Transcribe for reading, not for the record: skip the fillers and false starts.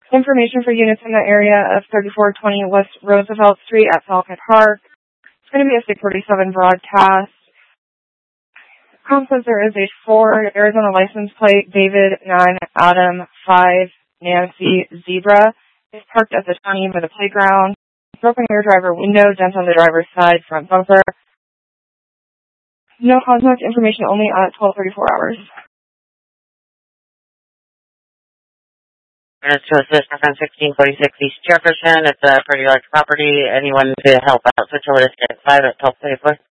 Information for units in the area of 3420 West Roosevelt Street at Falcon Park. It's going to be a 647 broadcast. Says there is a Ford Arizona license plate, David 9 Adam 5 Nancy Zebra. It's parked at the county by the playground. Broken rear driver window, dent on the driver's side, front bumper. No contact information, only at 12:34 hours. It's to assist on 1646 East Jefferson. It's a pretty large property. Anyone to help out? Switch over to 5 at 12:34.